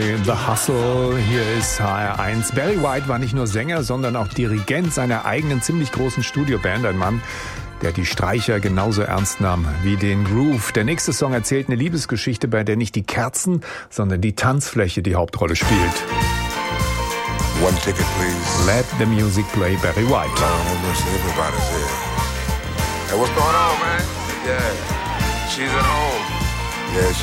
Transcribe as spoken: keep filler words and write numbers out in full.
The Hustle, hier ist H R eins. Barry White war nicht nur Sänger, sondern auch Dirigent seiner eigenen ziemlich großen Studioband. Ein Mann, der die Streicher genauso ernst nahm wie den Groove. Der nächste Song erzählt eine Liebesgeschichte, bei der nicht die Kerzen, sondern die Tanzfläche die Hauptrolle spielt. One ticket, please. Let the music play, Barry White. Lord have mercy, everybody's here. Hey, what's going on, man? Yeah, she's at home. Yeah,